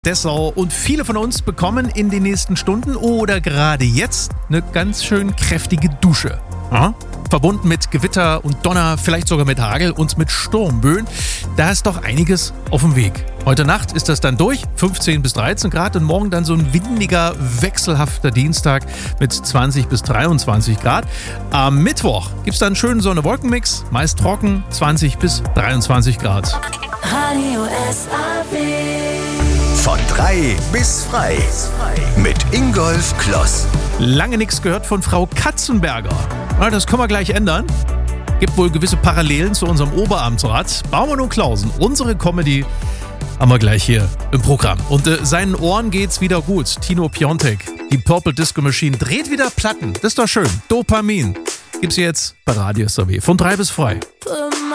Dessau und viele von uns bekommen in den nächsten Stunden oder gerade jetzt eine ganz schön kräftige Dusche. Ja? Verbunden mit Gewitter und Donner, vielleicht sogar mit Hagel und mit Sturmböen. Da ist doch einiges auf dem Weg. Heute Nacht ist das dann durch, 15 bis 13 Grad und morgen dann so ein windiger, wechselhafter Dienstag mit 20 bis 23 Grad. Am Mittwoch gibt es dann einen schönen Sonne-Wolken-Mix, meist trocken, 20 bis 23 Grad. Radio SAW. Von 3 bis frei. Mit Ingolf Kloss. Lange nichts gehört von Frau Katzenberger. Na, das können wir gleich ändern. Gibt wohl gewisse Parallelen zu unserem Oberamtsrat. Baumann und Klausen, unsere Comedy, haben wir gleich hier im Programm. Und seinen Ohren geht's wieder gut. Tino Piontek, die Purple Disco Machine, dreht wieder Platten. Das ist doch schön. Dopamin gibt's jetzt bei Radio SAW. Von 3 bis frei.